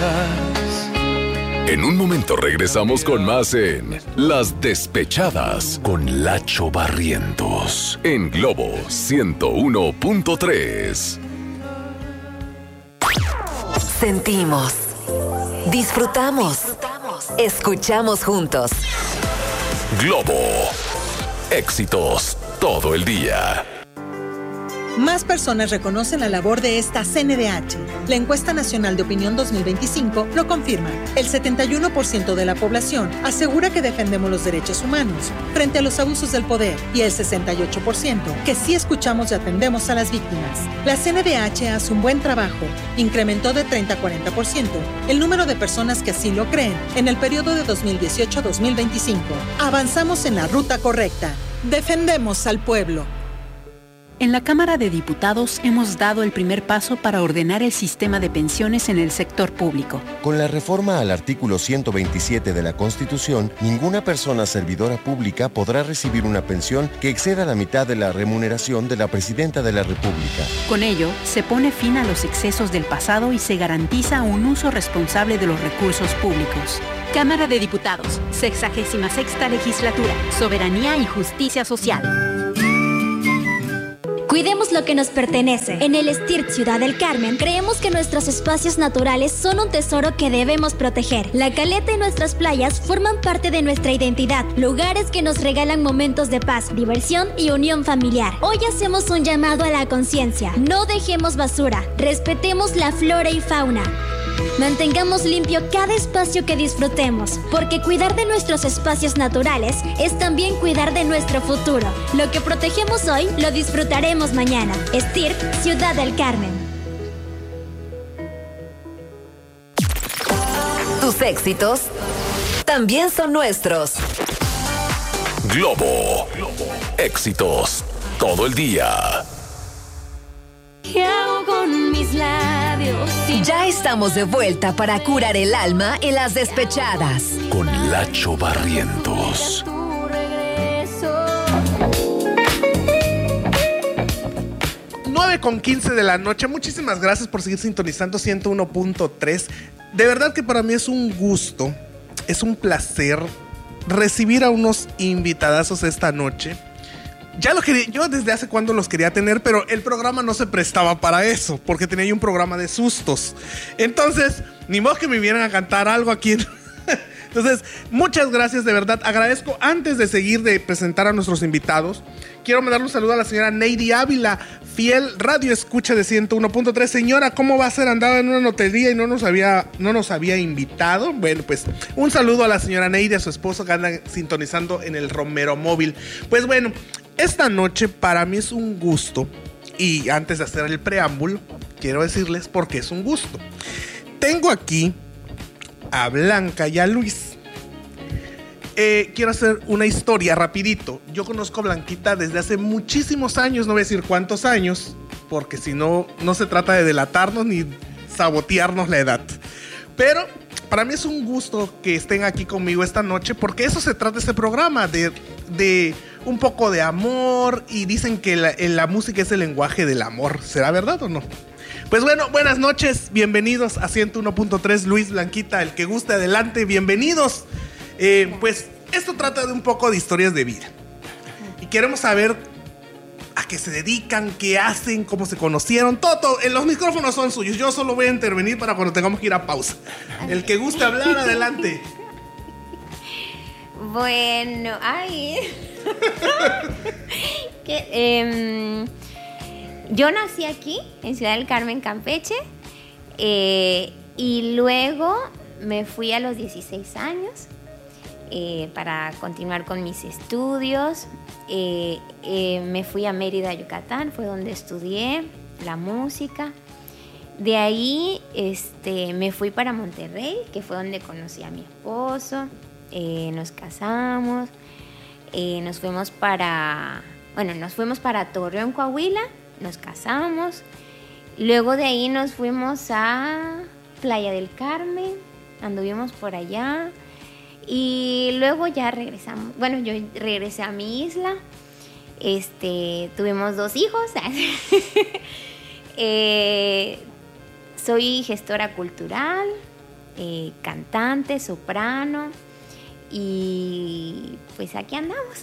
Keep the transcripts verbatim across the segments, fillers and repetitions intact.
En un momento regresamos con más en Las Despechadas con Lacho Barrientos en Globo ciento uno punto tres. Sentimos, disfrutamos, escuchamos juntos. Globo, éxitos todo el día. Más personas reconocen la labor de esta C N D H. La Encuesta Nacional de Opinión dos mil veinticinco lo confirma. El setenta y uno por ciento de la población asegura que defendemos los derechos humanos frente a los abusos del poder y el sesenta y ocho por ciento que sí escuchamos y atendemos a las víctimas. La C N D H hace un buen trabajo. Incrementó de treinta a cuarenta por ciento el número de personas que así lo creen en el periodo de dos mil dieciocho a dos mil veinticinco. Avanzamos en la ruta correcta. Defendemos al pueblo. En la Cámara de Diputados hemos dado el primer paso para ordenar el sistema de pensiones en el sector público. Con la reforma al artículo ciento veintisiete de la Constitución, ninguna persona servidora pública podrá recibir una pensión que exceda la mitad de la remuneración de la Presidenta de la República. Con ello, se pone fin a los excesos del pasado y se garantiza un uso responsable de los recursos públicos. Cámara de Diputados, sexagésima sexta legislatura, Soberanía y Justicia Social. Cuidemos lo que nos pertenece. En el STIRT Ciudad del Carmen, creemos que nuestros espacios naturales son un tesoro que debemos proteger. La caleta y nuestras playas forman parte de nuestra identidad, lugares que nos regalan momentos de paz, diversión y unión familiar. Hoy hacemos un llamado a la conciencia. No dejemos basura, respetemos la flora y fauna. Mantengamos limpio cada espacio que disfrutemos, porque cuidar de nuestros espacios naturales es también cuidar de nuestro futuro. Lo que protegemos hoy, lo disfrutaremos mañana. STIRT, Ciudad del Carmen. Tus éxitos también son nuestros. Globo, éxitos todo el día. ¿Qué hago con mis labios? Ya estamos de vuelta para curar el alma en Las Despechadas. Con Lacho Barrientos. nueve con quince de la noche. Muchísimas gracias por seguir sintonizando ciento uno punto tres. De verdad que para mí es un gusto, es un placer recibir a unos invitadazos esta noche. Ya lo quería, yo desde hace cuando los quería tener, pero el programa no se prestaba para eso, porque tenía yo un programa de sustos. Entonces, ni modo que me vieran a cantar algo aquí. Entonces, muchas gracias, de verdad. Agradezco, antes de seguir de presentar a nuestros invitados, quiero mandar un saludo a la señora Neidy Ávila, fiel radio escucha de ciento uno punto tres. Señora, ¿cómo va a ser? Andaba en una notería y no nos había, no nos había invitado. Bueno, pues un saludo a la señora Neidy, a su esposo que andan sintonizando en el Romero Móvil. Pues bueno, esta noche para mí es un gusto, y antes de hacer el preámbulo, quiero decirles por qué es un gusto. Tengo aquí a Blanca y a Luis. Eh, quiero hacer una historia rapidito. Yo conozco a Blanquita desde hace muchísimos años, no voy a decir cuántos años, porque si no, no se trata de delatarnos ni sabotearnos la edad. Pero para mí es un gusto que estén aquí conmigo esta noche, porque eso se trata este programa, de, de un poco de amor, y dicen que la, la música es el lenguaje del amor. ¿Será verdad o no? Pues bueno, buenas noches, bienvenidos a ciento uno punto tres, Luis, Blanquita, el que guste adelante, bienvenidos. Eh, pues esto trata de un poco de historias de vida, y queremos saber a qué se dedican, qué hacen, cómo se conocieron, todo, todo. Los micrófonos son suyos, yo solo voy a intervenir para cuando tengamos que ir a pausa. El que guste hablar, adelante. Bueno, ay. que, eh, yo nací aquí, en Ciudad del Carmen, Campeche, eh, y luego me fui a los dieciséis años eh, para continuar con mis estudios. Eh, eh, me fui a Mérida, Yucatán, fue donde estudié la música. De ahí este, me fui para Monterrey, que fue donde conocí a mi esposo. Eh, nos casamos, eh, nos fuimos para, bueno, nos fuimos para Torreón, Coahuila, nos casamos. Luego de ahí nos fuimos a Playa del Carmen, anduvimos por allá. Y luego ya regresamos, bueno, yo regresé a mi isla, este, tuvimos dos hijos. eh, soy gestora cultural, eh, cantante, soprano, y pues aquí andamos.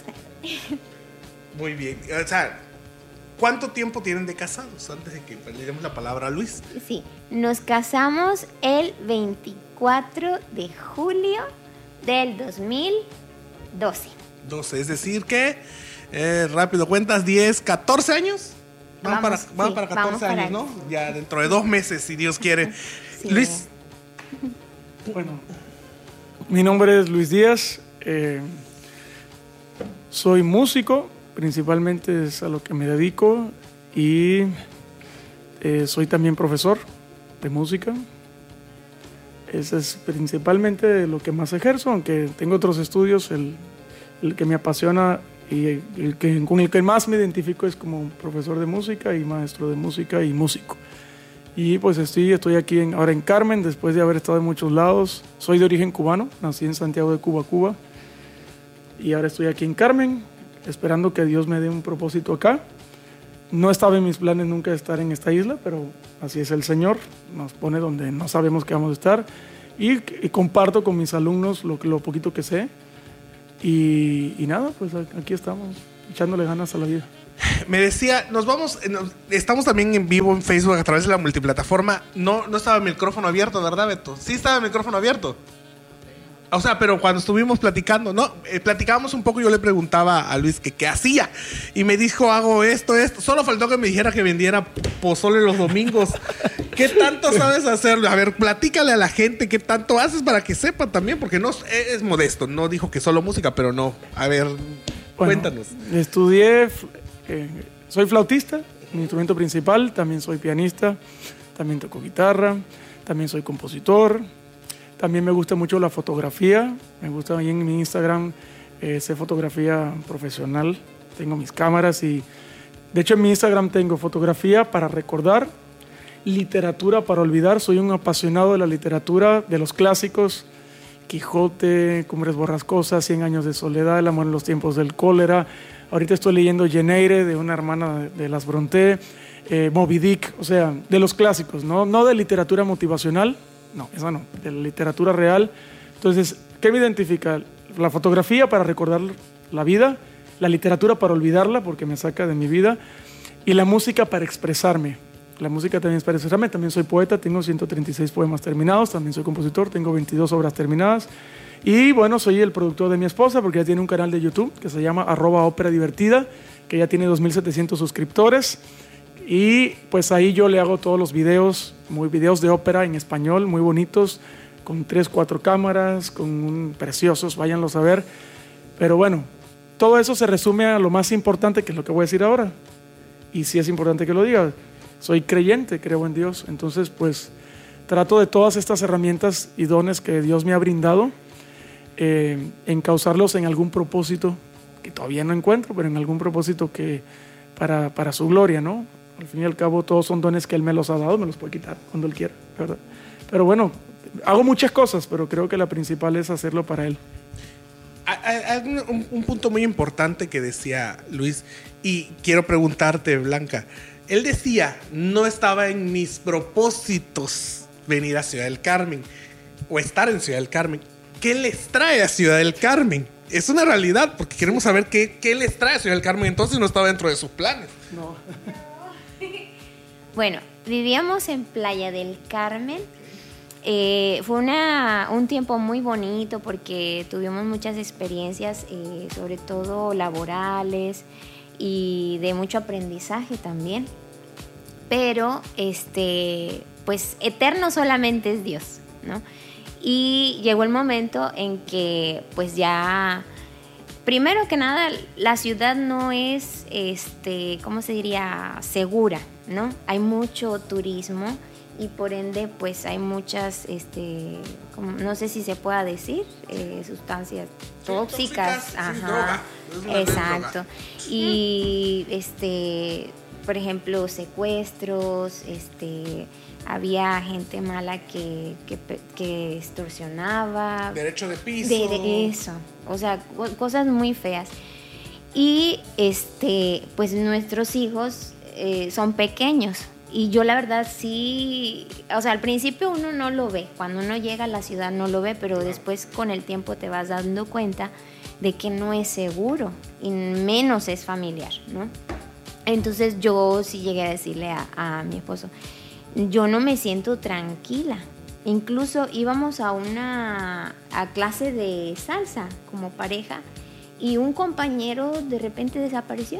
Muy bien. O sea, ¿cuánto tiempo tienen de casados? Antes de que le demos la palabra a Luis. Sí, nos casamos el veinticuatro de julio del dos mil doce. doce, es decir que, eh, rápido cuentas, diez, catorce años. Vamos, Vamos, para, vamos sí, para catorce vamos para años, ¿no? Ya dentro de dos meses, si Dios quiere. Sí. Luis. Bueno, mi nombre es Luis Díaz. Eh, soy músico, principalmente es a lo que me dedico. Y eh, soy también profesor de música. Eso es principalmente lo que más ejerzo, aunque tengo otros estudios. El, el que me apasiona y el, el que, con el que más me identifico es como profesor de música y maestro de música y músico. Y pues estoy, estoy aquí en, ahora en Carmen, después de haber estado en muchos lados. Soy de origen cubano, nací en Santiago de Cuba, Cuba. Y ahora estoy aquí en Carmen, esperando que Dios me dé un propósito acá. No estaba en mis planes nunca estar en esta isla, pero así es el Señor, nos pone donde no sabemos que vamos a estar. Y, y comparto con mis alumnos lo, lo poquito que sé. Y, y nada, pues aquí estamos, echándole ganas a la vida. Me decía, nos vamos, nos, estamos también en vivo en Facebook a través de la multiplataforma. No, no estaba el micrófono abierto, ¿verdad, Beto? Sí estaba el micrófono abierto. O sea, pero cuando estuvimos platicando, no, eh, platicábamos un poco, yo le preguntaba a Luis que qué hacía. Y me dijo, hago esto, esto. Solo faltó que me dijera que vendiera pozole los domingos. ¿Qué tanto sabes hacerlo? A ver, platícale a la gente qué tanto haces para que sepa también, porque no es, es modesto. No dijo que solo música, pero no. A ver, bueno, cuéntanos. Estudié, eh, soy flautista, mi instrumento principal. También soy pianista, también toco guitarra, también soy compositor. También me gusta mucho la fotografía, me gusta ahí en mi Instagram, eh, sé fotografía profesional, tengo mis cámaras y de hecho en mi Instagram tengo fotografía para recordar, literatura para olvidar, soy un apasionado de la literatura, de los clásicos, Quijote, Cumbres Borrascosas, Cien años de soledad, El amor en los tiempos del cólera, ahorita estoy leyendo Jane Eyre de una hermana de, de las Brontë, eh, Moby Dick, o sea, de los clásicos, ¿no? No de literatura motivacional. No, esa no, de la literatura real. Entonces, ¿qué me identifica? La fotografía para recordar la vida, la literatura para olvidarla porque me saca de mi vida y la música para expresarme. La música también es para expresarme, también soy poeta, tengo ciento treinta y seis poemas terminados, también soy compositor, tengo veintidós obras terminadas y bueno, soy el productor de mi esposa porque ella tiene un canal de YouTube que se llama arroba ópera divertida, que ya tiene dos mil setecientos suscriptores. Y pues ahí yo le hago todos los videos, muy videos de ópera en español, muy bonitos, con tres, cuatro cámaras, con un, preciosos, váyanlos a ver. Pero bueno, todo eso se resume a lo más importante, que es lo que voy a decir ahora. Y sí es importante que lo diga. Soy creyente, creo en Dios. Entonces, pues, trato de todas estas herramientas y dones que Dios me ha brindado, eh, encauzarlos en algún propósito que todavía no encuentro, pero en algún propósito que para, para su gloria, ¿no? Al fin y al cabo, todos son dones que Él me los ha dado, me los puede quitar cuando Él quiera, ¿verdad? Pero bueno, hago muchas cosas, pero creo que la principal es hacerlo para Él. Hay un, un punto muy importante que decía Luis, y quiero preguntarte, Blanca. Él decía, no estaba en mis propósitos venir a Ciudad del Carmen o estar en Ciudad del Carmen. ¿Qué les trae a Ciudad del Carmen? Es una realidad, porque queremos saber qué, qué les trae a Ciudad del Carmen. Entonces no estaba dentro de sus planes. No. Bueno, vivíamos en Playa del Carmen. Eh, fue una, un tiempo muy bonito porque tuvimos muchas experiencias, eh, sobre todo laborales y de mucho aprendizaje también. Pero, este, pues, eterno solamente es Dios, ¿no? Y llegó el momento en que, pues, ya... Primero que nada, la ciudad no es, este, ¿cómo se diría? Segura, ¿no? Hay mucho turismo y por ende, pues hay muchas, este, como, no sé si se pueda decir, eh, sustancias tóxicas. tóxicas Ajá. Sin droga. Es una Exacto. droga. Y, este, por ejemplo, secuestros, este... Había gente mala que, que, que extorsionaba. Derecho de piso. De, de eso. O sea, cosas muy feas. Y este, pues nuestros hijos eh, son pequeños. y yo la verdad sí, o sea, al principio uno no lo ve, cuando uno llega a la ciudad no lo ve, pero después con el tiempo te vas dando cuenta de que no es seguro y menos es familiar, ¿no? Entonces yo sí llegué a decirle a, a mi esposo, yo no me siento tranquila. Incluso íbamos a una a clase de salsa como pareja y un compañero de repente desapareció.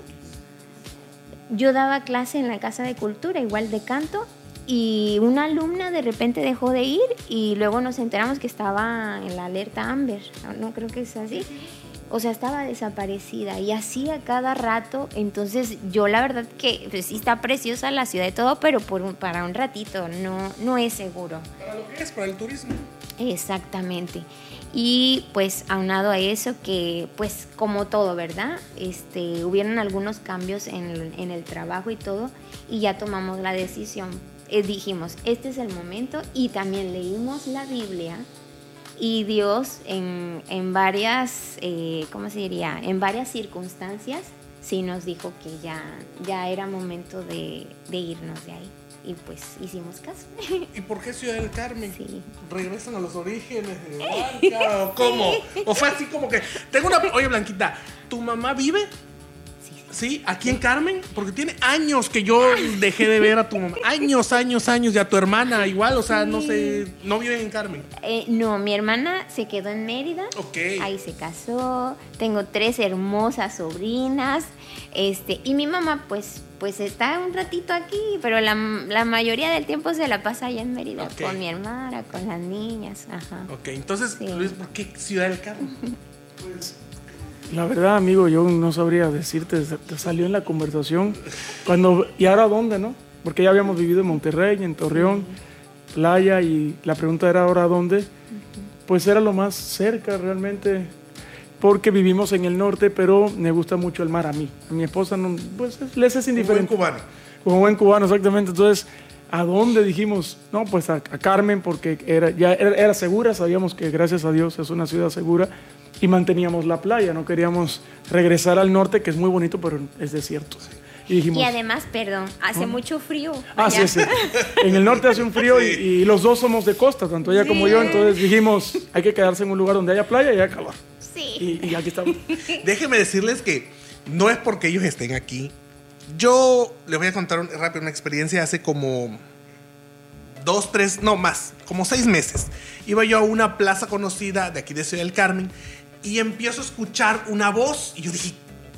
Yo daba clase en la Casa de Cultura, igual de canto, y una alumna de repente dejó de ir y luego nos enteramos que estaba en la alerta Amber, no creo que es así. O sea, estaba desaparecida y así a cada rato. Entonces yo la verdad que pues, sí está preciosa la ciudad y todo, pero por un, para un ratito no, no es seguro. Para lo que es, para el turismo. Exactamente. Y pues aunado a eso que pues como todo, ¿verdad? Este, hubieron algunos cambios en el, en el trabajo y todo y ya tomamos la decisión. Eh, dijimos, este es el momento y también leímos la Biblia. Y Dios en, en varias, eh, ¿cómo se diría? En varias circunstancias sí nos dijo que ya, ya era momento de, de irnos de ahí. Y pues hicimos caso. ¿Y por qué Ciudad del Carmen? Sí. ¿Regresan a los orígenes de Blanca o cómo? ¿O fue así como que... Tengo una... Oye, Blanquita, ¿tu mamá vive? Sí, aquí en Carmen, porque tiene años que yo dejé de ver a tu mamá. Años, años, años. Y a tu hermana igual, o sea, no sé, no viven en Carmen. Eh, no, mi hermana se quedó en Mérida. Ok. Ahí se casó. Tengo tres hermosas sobrinas. Este, y mi mamá, pues, pues está un ratito aquí, pero la, la mayoría del tiempo se la pasa allá en Mérida, okay, con mi hermana, con las niñas. Ajá. Ok, entonces, sí. Luis, ¿por qué Ciudad del Carmen? Pues... La verdad, amigo, yo no sabría decirte, te salió en la conversación. Cuando, ¿y ahora dónde, no? Porque ya habíamos vivido en Monterrey, en Torreón, uh-huh, playa, y la pregunta era ¿ahora dónde? Uh-huh. Pues era lo más cerca realmente, porque vivimos en el norte, pero me gusta mucho el mar a mí. A mi esposa, no, pues les es indiferente. Como buen cubano. Como buen cubano, exactamente. Entonces, ¿a dónde dijimos? No, pues a, a Carmen, porque era, ya era, era segura, sabíamos que gracias a Dios es una ciudad segura. Y manteníamos la playa, no queríamos regresar al norte, que es muy bonito, pero es desierto. Y, dijimos, y además, perdón, hace ¿no? mucho frío. Ah, sí, sí. En el norte hace un frío sí. y, y los dos somos de costa, tanto ella sí. como yo. Entonces dijimos, hay que quedarse en un lugar donde haya playa y haya calor. Sí. Y, y aquí estamos. Déjenme decirles que no es porque ellos estén aquí. Yo les voy a contar un, rápido una experiencia hace como dos, tres, no más, como seis meses. Iba yo a una plaza conocida de aquí de Ciudad del Carmen y empiezo a escuchar una voz y yo dije,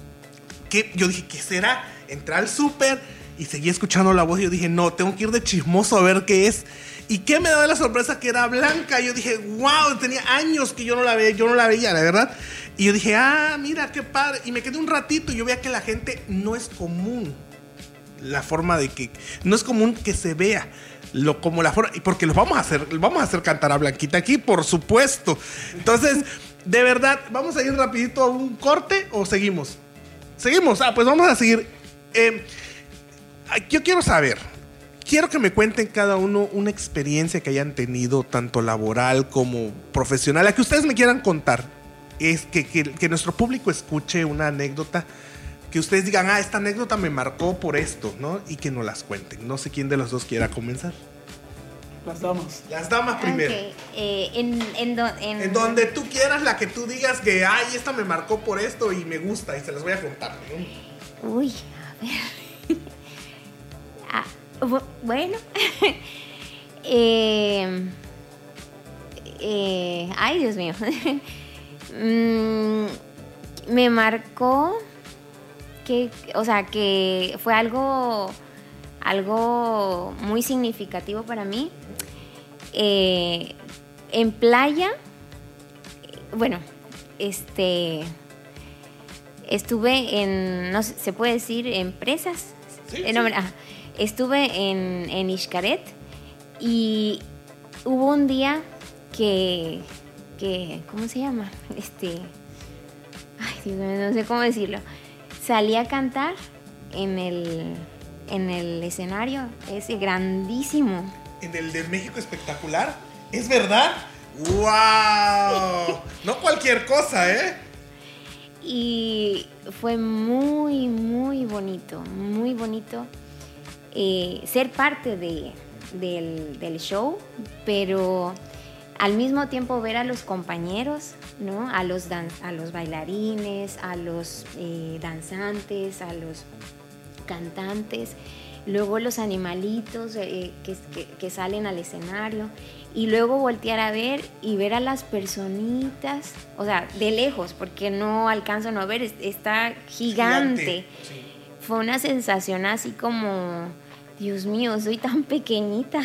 ¿qué? Yo dije, ¿qué será? Entré al súper y seguí escuchando la voz y yo dije, no, tengo que ir de chismoso a ver qué es. ¿Y qué me daba la sorpresa? Que era Blanca. Y yo dije, wow, tenía años que yo no la veía, yo no la veía, la verdad. Y yo dije, ah, mira, qué padre. Y me quedé un ratito y yo veía que la gente no es común. La forma de que, no es común que se vea. Lo, como la forma, porque los vamos a hacer, vamos a hacer cantar a Blanquita aquí, por supuesto. Entonces, de verdad, ¿vamos a ir rapidito a un corte o seguimos? Seguimos, ah, pues vamos a seguir. Eh, yo quiero saber, quiero que me cuenten cada uno una experiencia que hayan tenido, tanto laboral como profesional, la que ustedes me quieran contar. Es que, que, que nuestro público escuche una anécdota, que ustedes digan, ah, esta anécdota me marcó por esto, ¿no? Y que nos las cuenten. No sé quién de los dos quiera comenzar. Las damas. Las damas primero. Okay. Eh, en, en, do, en, en donde tú quieras, la que tú digas que, ay, esta me marcó por esto y me gusta y se las voy a contar, ¿no? Uy, a ver. ah, bueno. eh, eh, ay, Dios mío. mm, me marcó que, o sea, que fue algo, algo muy significativo para mí. Eh, en playa, bueno, este, estuve en, no sé, se puede decir, empresas. Sí, eh, no, sí. ah, estuve en, en Xcaret y hubo un día que, que, ¿cómo se llama? Este, ay, Dios mío, no sé cómo decirlo. Salí a cantar en el, en el escenario ese grandísimo. En el de México Espectacular. ¿Es verdad? ¡Wow! No cualquier cosa, ¿eh? Y fue muy, muy bonito, muy bonito. eh, ser parte de, del, del show, pero al mismo tiempo ver a los compañeros, ¿no? A los, dan- a los bailarines, a los eh, danzantes, a los cantantes, luego los animalitos eh, que, que, que salen al escenario, y luego voltear a ver y ver a las personitas, o sea, de lejos, porque no alcanzo a no ver, está gigante. Gigante, sí. Fue una sensación así como, Dios mío, soy tan pequeñita.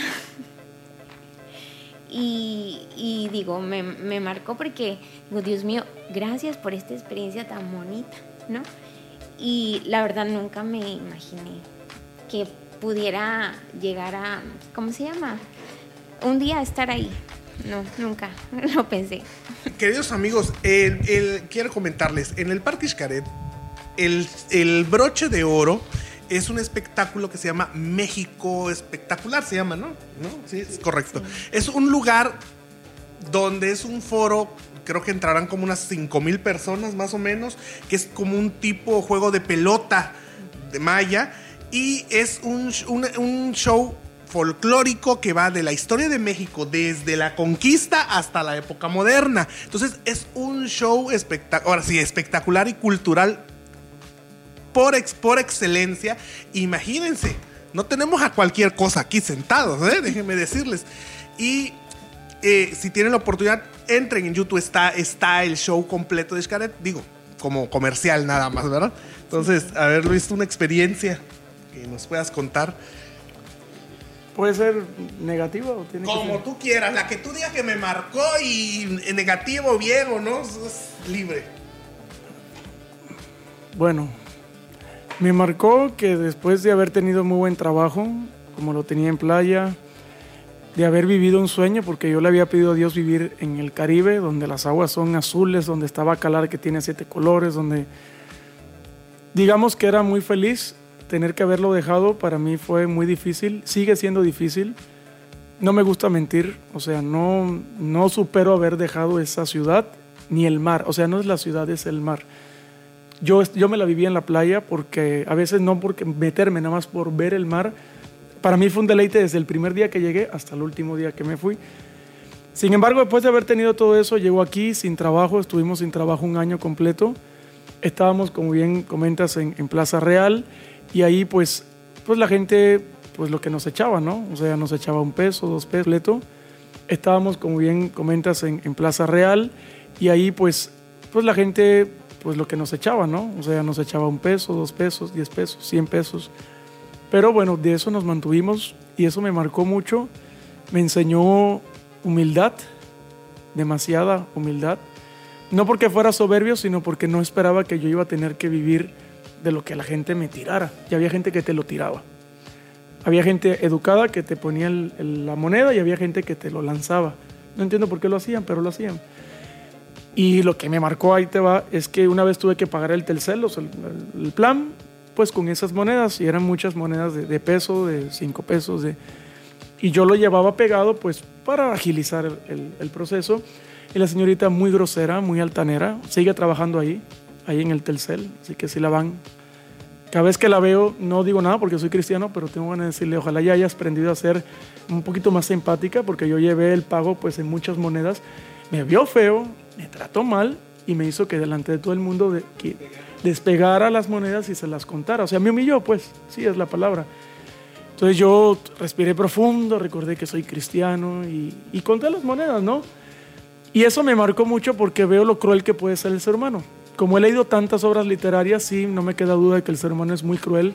Y, y digo, me, me marcó porque, digo, Dios mío, gracias por esta experiencia tan bonita, ¿no? Y la verdad nunca me imaginé que pudiera llegar a, ¿cómo se llama? Un día estar ahí. No, nunca, no pensé. Queridos amigos, el, el, quiero comentarles, en el Parque Xcaret, el, el broche de oro es un espectáculo que se llama México Espectacular, se llama, ¿no? ¿No? Sí, es correcto. Sí. Es un lugar donde es un foro, creo que entrarán como unas cinco mil personas más o menos, que es como un tipo juego de pelota de malla, y es un, un, un show folclórico que va de la historia de México desde la conquista hasta la época moderna. Entonces es un show espectacular, ahora sí, espectacular y cultural por, ex, por excelencia. Imagínense, no tenemos a cualquier cosa aquí sentados, ¿eh? Déjenme decirles. Y eh, si tienen la oportunidad, entren en YouTube, está, está el show completo de Xcaret, digo, como comercial nada más, ¿verdad? Entonces, haberlo visto, una experiencia que nos puedas contar. ¿Puede ser negativa o tiene Como que ser? tú quieras, la que tú digas que me marcó y negativo, bien o no, es libre. Bueno, me marcó que después de haber tenido muy buen trabajo, como lo tenía en playa, de haber vivido un sueño, porque yo le había pedido a Dios vivir en el Caribe, donde las aguas son azules, donde está Bacalar que tiene siete colores, donde digamos que era muy feliz. Tener que haberlo dejado para mí fue muy difícil, sigue siendo difícil. No me gusta mentir, o sea, no, no supero haber dejado esa ciudad ni el mar, o sea, no es la ciudad, es el mar. Yo, yo me la viví en la playa porque a veces no porque meterme, nada más por ver el mar. Para mí fue un deleite desde el primer día que llegué hasta el último día que me fui. Sin embargo, después de haber tenido todo eso, llego aquí sin trabajo, estuvimos sin trabajo un año completo. Estábamos, como bien comentas, en, en Plaza Real. Y ahí pues, pues la gente, pues lo que nos echaba, ¿no? O sea, nos echaba un peso, dos pesos, completo. Estábamos, como bien comentas, en, en Plaza Real. Y ahí pues, pues la gente, pues lo que nos echaba, ¿no? O sea, nos echaba un peso, dos pesos, diez pesos, cien pesos. Pero bueno, de eso nos mantuvimos y eso me marcó mucho. Me enseñó humildad, demasiada humildad. No porque fuera soberbio, sino porque no esperaba que yo iba a tener que vivir de lo que la gente me tirara. Y había gente que te lo tiraba. Había gente educada que te ponía el, el, la moneda y había gente que te lo lanzaba. No entiendo por qué lo hacían, pero lo hacían. Y lo que me marcó, ahí te va, es que una vez tuve que pagar el Telcel, o sea, el, el plan, pues con esas monedas, y eran muchas monedas de, de peso, de cinco pesos, de, y yo lo llevaba pegado pues para agilizar el, el, el proceso. Y la señorita muy grosera, muy altanera, sigue trabajando ahí, ahí en el Telcel, así que si la van, cada vez que la veo no digo nada porque soy cristiano, pero tengo ganas de decirle, ojalá ya hayas aprendido a ser un poquito más empática, porque yo llevé el pago pues en muchas monedas, me vio feo, me trató mal y me hizo que delante de todo el mundo de, que despegara las monedas y se las contara, o sea, me humilló pues, sí es la palabra. Entonces yo respiré profundo, recordé que soy cristiano y, y conté las monedas, ¿no? Y eso me marcó mucho porque veo lo cruel que puede ser el ser humano. Como he leído tantas obras literarias, sí, no me queda duda de que el ser humano es muy cruel.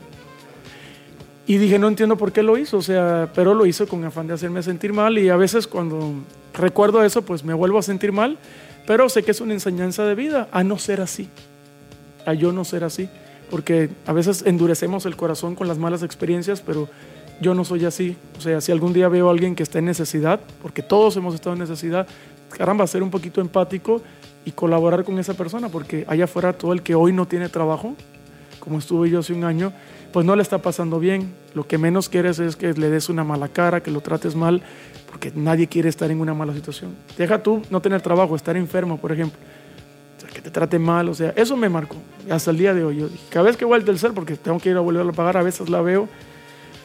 Y dije, no entiendo por qué lo hizo, o sea, pero lo hizo con afán de hacerme sentir mal. Y a veces cuando recuerdo eso, pues me vuelvo a sentir mal. Pero sé que es una enseñanza de vida, a no ser así, a yo no ser así. Porque a veces endurecemos el corazón con las malas experiencias, pero yo no soy así. O sea, si algún día veo a alguien que está en necesidad, porque todos hemos estado en necesidad, caramba, ser un poquito empático y colaborar con esa persona, porque allá afuera todo el que hoy no tiene trabajo, como estuve yo hace un año, pues no le está pasando bien. Lo que menos quieres es que le des una mala cara, que lo trates mal, porque nadie quiere estar en una mala situación. Deja tú no tener trabajo, estar enfermo, por ejemplo, o sea, que te trate mal, o sea, eso me marcó hasta el día de hoy. Yo dije, cada vez que voy al Telcel, porque tengo que ir a volver a pagar, a veces la veo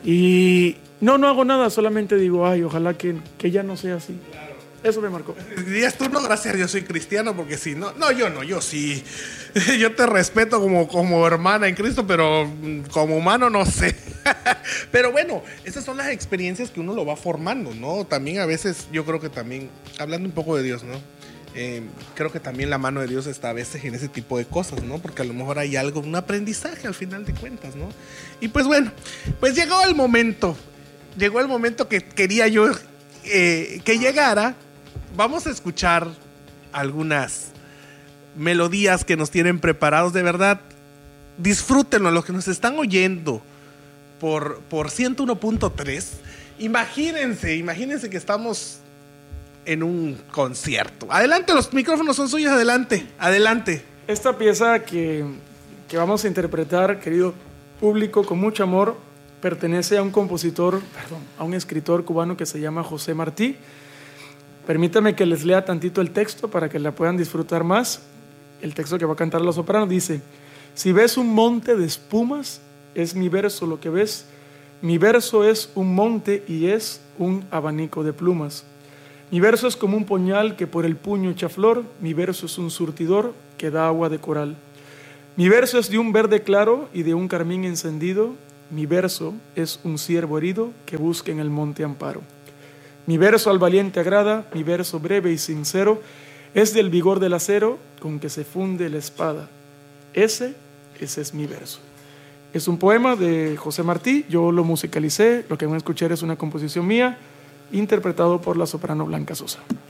Y no, no hago nada, solamente digo, ay, ojalá que, que ya no sea así. Claro. Eso me marcó. Dirías tú, no, gracias a Dios soy cristiano, porque si no, no, yo no, yo sí. Yo te respeto como, como hermana en Cristo, pero como humano no sé. Pero bueno, esas son las experiencias que uno lo va formando, ¿no? También a veces, yo creo que también, hablando un poco de Dios, ¿no? Eh, creo que también la mano de Dios está a veces en ese tipo de cosas, ¿no? Porque a lo mejor hay algo, un aprendizaje al final de cuentas, ¿no? Y pues bueno, pues llegó el momento, llegó el momento que quería yo eh, que llegara. Vamos a escuchar algunas melodías que nos tienen preparados. De verdad, disfrútenlo, los que nos están oyendo por, por ciento uno punto tres. Imagínense, imagínense que estamos en un concierto. Adelante, los micrófonos son suyos, adelante, adelante. Esta pieza que, que vamos a interpretar, querido público, con mucho amor, pertenece a un compositor, perdón, a un escritor cubano que se llama José Martí. Permítame que les lea tantito el texto para que la puedan disfrutar más. El texto que va a cantar la soprano dice: si ves un monte de espumas, es mi verso lo que ves. Mi verso es un monte y es un abanico de plumas. Mi verso es como un puñal que por el puño echa flor. Mi verso es un surtidor que da agua de coral. Mi verso es de un verde claro y de un carmín encendido. Mi verso es un ciervo herido que busca en el monte amparo. Mi verso al valiente agrada, mi verso breve y sincero, es del vigor del acero con que se funde la espada. Ese, ese es mi verso. Es un poema de José Martí, yo lo musicalicé, lo que van a escuchar es una composición mía, interpretado por la soprano Blanca Sosa.